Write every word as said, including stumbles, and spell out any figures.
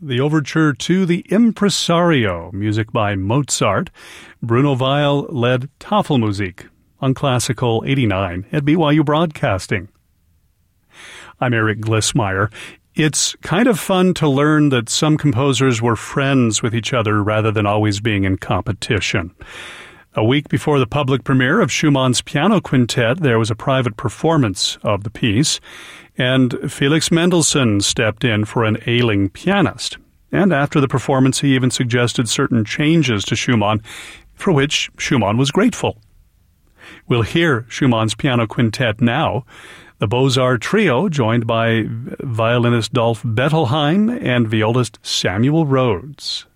the overture to The Impresario, music by Mozart. Bruno Weil led Tafelmusik on Classical eighty-nine at B Y U Broadcasting. I'm Eric Glissmeyer. It's kind of fun to learn that some composers were friends with each other rather than always being in competition. A week before the public premiere of Schumann's Piano Quintet, there was a private performance of the piece, and Felix Mendelssohn stepped in for an ailing pianist. And after the performance, he even suggested certain changes to Schumann, for which Schumann was grateful. We'll hear Schumann's Piano Quintet now. The Beaux-Arts Trio, joined by violinist Dolph Bettelheim and violist Samuel Rhodes.